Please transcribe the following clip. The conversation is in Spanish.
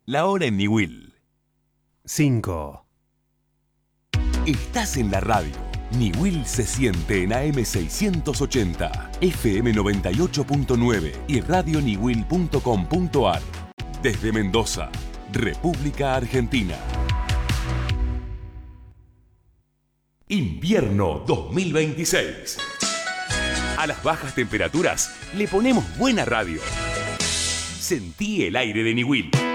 La hora en Niwil. 5. Estás en la radio. Niwil se siente en AM 680, FM 98.9 y radioniwil.com.ar. Desde Mendoza, República Argentina. Invierno 2026. A las bajas temperaturas le ponemos buena radio. Sentí el aire de Niwil.